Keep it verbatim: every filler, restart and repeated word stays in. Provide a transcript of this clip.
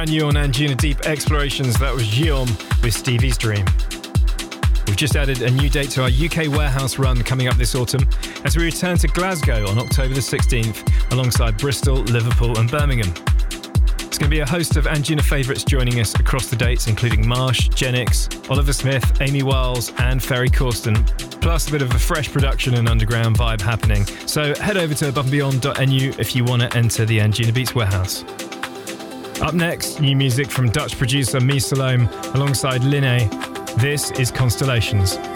Brand new on Anjuna Deep Explorations, that was Guillaume with Stevie's Dream. We've just added a new date to our U K warehouse run coming up this autumn as we return to Glasgow on October the sixteenth alongside Bristol, Liverpool and Birmingham. It's going to be a host of Anjuna favourites joining us across the dates, including Marsh, Genix, Oliver Smith, Amy Wiles and Ferry Corsten, plus a bit of a fresh production and underground vibe happening. So head over to above and beyond dot n u if you want to enter the Anjuna Beats warehouse. Up next, new music from Dutch producer Mies Salome alongside Linné. This is Constellations.